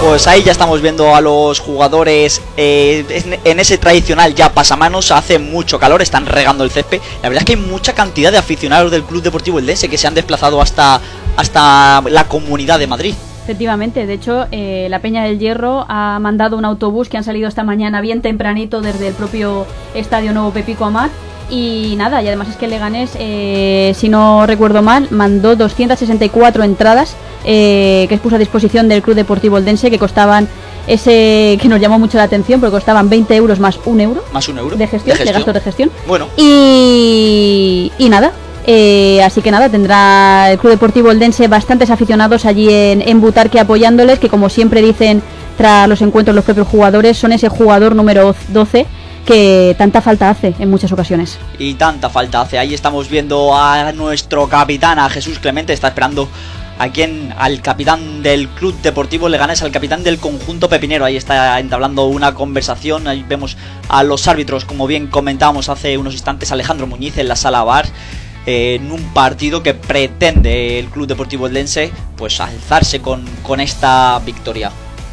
Pues ahí ya estamos viendo a los jugadores en ese tradicional ya pasamanos. Hace mucho calor, están regando el césped. La verdad es que hay mucha cantidad de aficionados del Club Deportivo Eldense que se han desplazado hasta la Comunidad de Madrid. Efectivamente, de hecho, la Peña del Hierro ha mandado un autobús que han salido esta mañana bien tempranito desde el propio Estadio Nuevo Pepico Amat. Y nada, y además es que el Leganés, si no recuerdo mal, mandó 264 entradas que puso a disposición del Club Deportivo Eldense, que costaban que nos llamó mucho la atención, porque costaban 20 euros más un euro. Más un euro. De gestión, de gastos de gestión. Bueno. Y nada. Así que nada, tendrá el Club Deportivo Eldense bastantes aficionados allí en Butarque apoyándoles, que como siempre dicen tras los encuentros los propios jugadores, son ese jugador número 12 que tanta falta hace en muchas ocasiones. Y tanta falta hace. Ahí estamos viendo a nuestro capitán, a Jesús Clemente, está esperando al capitán del Club Deportivo Leganés, al capitán del conjunto pepinero. Ahí está entablando una conversación. Ahí vemos a los árbitros, como bien comentábamos hace unos instantes, Alejandro Muñiz en la sala VAR, en un partido que pretende el Club Deportivo Eldense pues alzarse con esta victoria.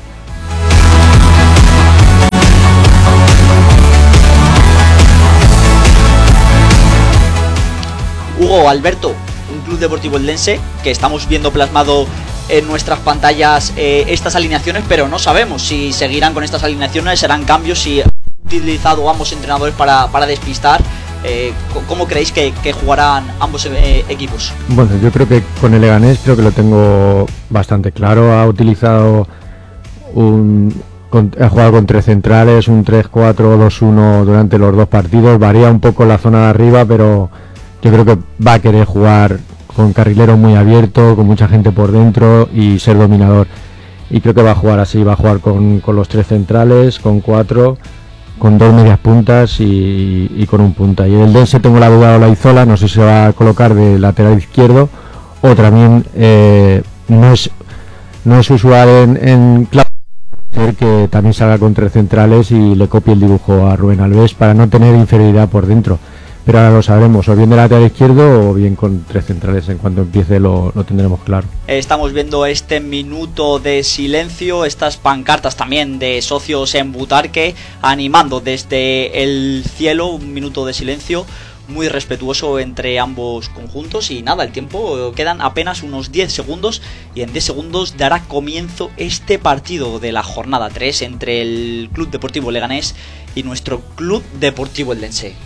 Hugo, Alberto, un Club Deportivo Eldense que estamos viendo plasmado en nuestras pantallas estas alineaciones, pero no sabemos si seguirán con estas alineaciones, serán cambios, si han utilizado ambos entrenadores para despistar. ¿Cómo creéis que jugarán ambos equipos? Bueno, yo creo que con el Leganés creo que lo tengo bastante claro. Ha utilizado ha jugado con 3 centrales, un 3-4-2-1 durante los 2 partidos. Varía un poco la zona de arriba, pero yo creo que va a querer jugar con carrilero muy abierto, con mucha gente por dentro y ser dominador. Y creo que va a jugar así, va a jugar con los 3 centrales, con 4, con 2 medias puntas y con un punta. Y el Eldense tengo la duda de Olaizola, no sé si se va a colocar de lateral izquierdo o también no es usual en que también salga con 3 centrales y le copie el dibujo a Rubén Alves para no tener inferioridad por dentro. Pero ahora lo sabremos, o bien de lateral izquierdo o bien con 3 centrales. En cuanto empiece lo tendremos claro. Estamos viendo este minuto de silencio, estas pancartas también de socios en Butarque animando desde el cielo, un minuto de silencio muy respetuoso entre ambos conjuntos. Y nada, el tiempo, quedan apenas unos 10 segundos y en 10 segundos dará comienzo este partido de la jornada 3 entre el Club Deportivo Leganés y nuestro Club Deportivo Eldense.